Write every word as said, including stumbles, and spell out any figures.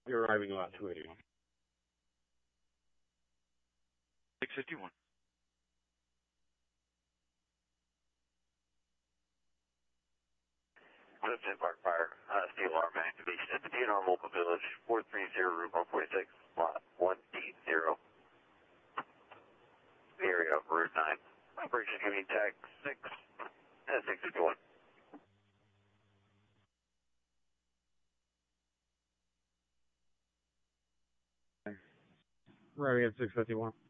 You're arriving about two eighty-one. six fifty-one. Lieutenant Park Fire, uh, steel alarm activation at the D N R Mobile Village, four three zero, Route one forty-six, lot one eight zero. The area of Route nine. Operation Heavy Tag six, and six fifty-one. Arriving at six fifty-one.